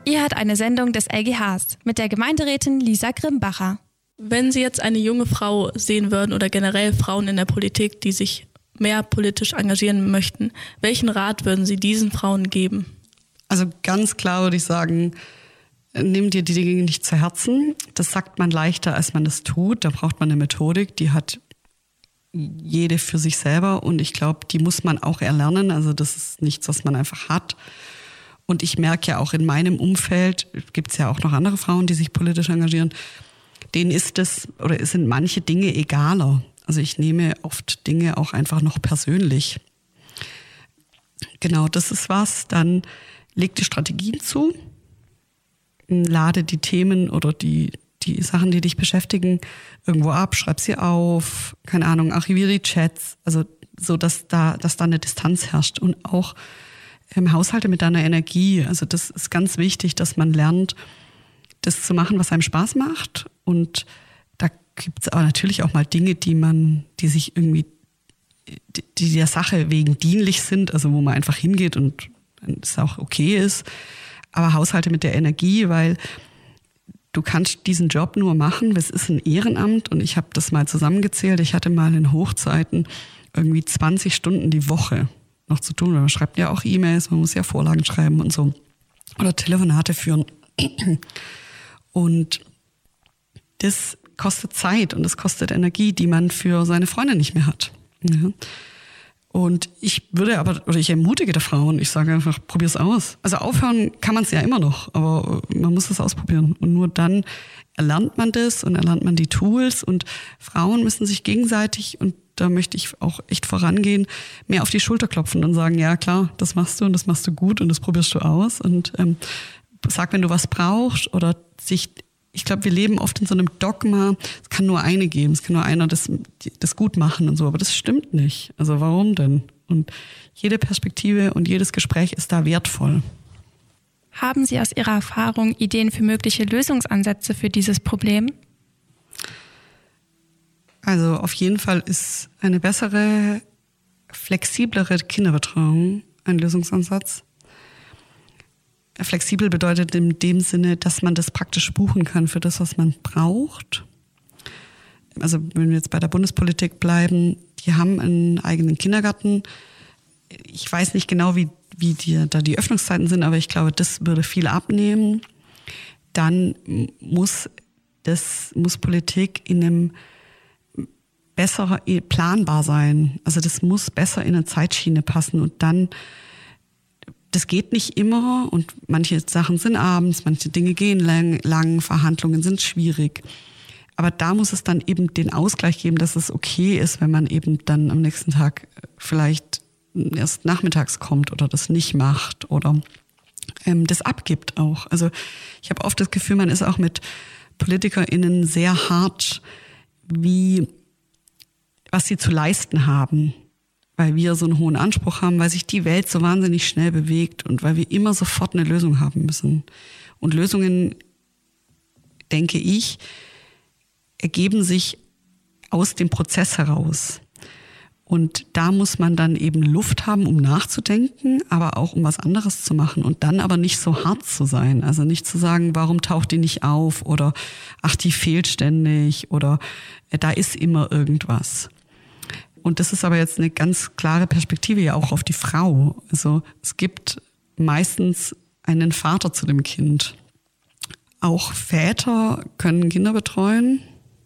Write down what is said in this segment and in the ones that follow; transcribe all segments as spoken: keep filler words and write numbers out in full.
Ihr hört eine Sendung des L G Hs mit der Gemeinderätin Lisa Grimbacher. Wenn Sie jetzt eine junge Frau sehen würden oder generell Frauen in der Politik, die sich mehr politisch engagieren möchten, welchen Rat würden Sie diesen Frauen geben? Also ganz klar würde ich sagen, nimm dir die Dinge nicht zu Herzen. Das sagt man leichter, als man das tut. Da braucht man eine Methodik, die hat jede für sich selber und ich glaube, die muss man auch erlernen. Also das ist nichts, was man einfach hat. Und ich merke ja auch in meinem Umfeld, gibt es ja auch noch andere Frauen, die sich politisch engagieren, denen ist das oder sind manche Dinge egaler. Also ich nehme oft Dinge auch einfach noch persönlich. Genau, das ist was. Dann leg die Strategien zu, lade die Themen oder die, die Sachen, die dich beschäftigen, irgendwo ab, schreib sie auf, keine Ahnung, archiviere die Chats, also so, dass da, dass da eine Distanz herrscht und auch im Haushalte mit deiner Energie. Also das ist ganz wichtig, dass man lernt, das zu machen, was einem Spaß macht. Und da gibt es aber natürlich auch mal Dinge, die man, die sich irgendwie, die, die der Sache wegen dienlich sind, also wo man einfach hingeht und es auch okay ist. Aber Haushalte mit der Energie, weil du kannst diesen Job nur machen, es ist ein Ehrenamt und ich habe das mal zusammengezählt. Ich hatte mal in Hochzeiten irgendwie zwanzig Stunden die Woche noch zu tun. Man schreibt ja auch E-Mails, man muss ja Vorlagen schreiben und so. Oder Telefonate führen. Und das kostet Zeit und das kostet Energie, die man für seine Freunde nicht mehr hat. Ja. Und ich würde aber, oder ich ermutige der Frauen, ich sage einfach, probier's aus. Also aufhören kann man es ja immer noch, aber man muss es ausprobieren. Und nur dann erlernt man das und erlernt man die Tools und Frauen müssen sich gegenseitig, und da möchte ich auch echt vorangehen, mehr auf die Schulter klopfen und sagen, ja klar, das machst du und das machst du gut und das probierst du aus und ähm, sag, wenn du was brauchst oder sich, ich glaube, wir leben oft in so einem Dogma, es kann nur eine geben, es kann nur einer das, das gut machen und so, aber das stimmt nicht. Also warum denn? Und jede Perspektive und jedes Gespräch ist da wertvoll. Haben Sie aus Ihrer Erfahrung Ideen für mögliche Lösungsansätze für dieses Problem? Also auf jeden Fall ist eine bessere, flexiblere Kinderbetreuung ein Lösungsansatz. Flexibel bedeutet in dem Sinne, dass man das praktisch buchen kann für das, was man braucht. Also wenn wir jetzt bei der Bundespolitik bleiben, die haben einen eigenen Kindergarten. Ich weiß nicht genau, wie, wie die, da die Öffnungszeiten sind, aber ich glaube, das würde viel abnehmen. Dann muss, das, muss Politik in einem besser planbar sein. Also das muss besser in eine Zeitschiene passen und dann, das geht nicht immer und manche Sachen sind abends, manche Dinge gehen lang, lang, Verhandlungen sind schwierig. Aber da muss es dann eben den Ausgleich geben, dass es okay ist, wenn man eben dann am nächsten Tag vielleicht erst nachmittags kommt oder das nicht macht oder ähm, das abgibt auch. Also ich habe oft das Gefühl, man ist auch mit PolitikerInnen sehr hart, wie was sie zu leisten haben, weil wir so einen hohen Anspruch haben, weil sich die Welt so wahnsinnig schnell bewegt und weil wir immer sofort eine Lösung haben müssen. Und Lösungen, denke ich, ergeben sich aus dem Prozess heraus. Und da muss man dann eben Luft haben, um nachzudenken, aber auch um was anderes zu machen und dann aber nicht so hart zu sein. Also nicht zu sagen, warum taucht die nicht auf oder ach, die fehlt ständig oder da ist immer irgendwas. Und das ist aber jetzt eine ganz klare Perspektive ja auch auf die Frau. Also es gibt meistens einen Vater zu dem Kind. Auch Väter können Kinder betreuen,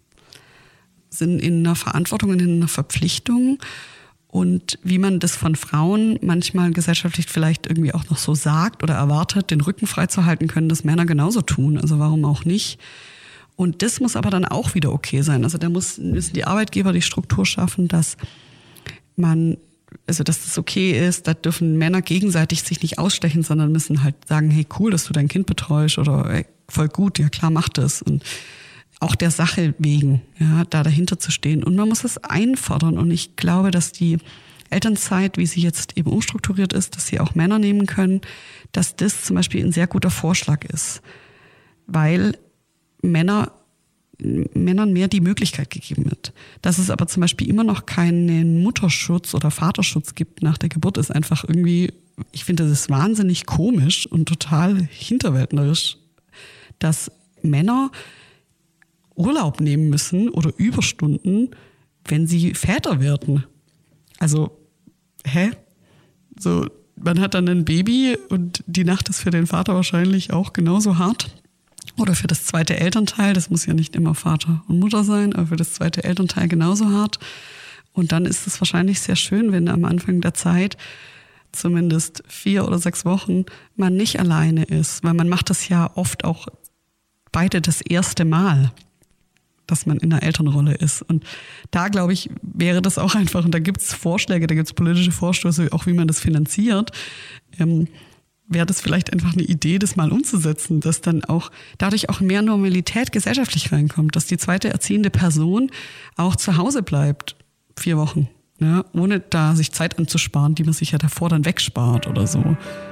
sind in einer Verantwortung und in einer Verpflichtung. Und wie man das von Frauen manchmal gesellschaftlich vielleicht irgendwie auch noch so sagt oder erwartet, den Rücken freizuhalten, können das Männer genauso tun. Also warum auch nicht? Und das muss aber dann auch wieder okay sein. Also da muss, müssen die Arbeitgeber die Struktur schaffen, dass man, also dass das okay ist. Da dürfen Männer gegenseitig sich nicht ausstechen, sondern müssen halt sagen, hey, cool, dass du dein Kind betreust oder hey, voll gut, ja klar, mach das. Und auch der Sache wegen, ja, da dahinter zu stehen. Und man muss es einfordern. Und ich glaube, dass die Elternzeit, wie sie jetzt eben umstrukturiert ist, dass sie auch Männer nehmen können, dass das zum Beispiel ein sehr guter Vorschlag ist. Weil Männer, Männern mehr die Möglichkeit gegeben wird. Dass es aber zum Beispiel immer noch keinen Mutterschutz oder Vaterschutz gibt nach der Geburt, ist einfach irgendwie ich finde das wahnsinnig komisch und total hinterwäldlerisch, dass Männer Urlaub nehmen müssen oder Überstunden, wenn sie Väter werden. Also, hä? So, man hat dann ein Baby und die Nacht ist für den Vater wahrscheinlich auch genauso hart. Oder für das zweite Elternteil, das muss ja nicht immer Vater und Mutter sein, aber für das zweite Elternteil genauso hart. Und dann ist es wahrscheinlich sehr schön, wenn am Anfang der Zeit zumindest vier oder sechs Wochen man nicht alleine ist. Weil man macht das ja oft auch beide das erste Mal, dass man in der Elternrolle ist. Und da, glaube ich, wäre das auch einfach, und da gibt es Vorschläge, da gibt es politische Vorstöße, auch wie man das finanziert, ähm, wäre das vielleicht einfach eine Idee, das mal umzusetzen, dass dann auch dadurch auch mehr Normalität gesellschaftlich reinkommt, dass die zweite erziehende Person auch zu Hause bleibt, vier Wochen, ja, ohne da sich Zeit anzusparen, die man sich ja davor dann wegspart oder so.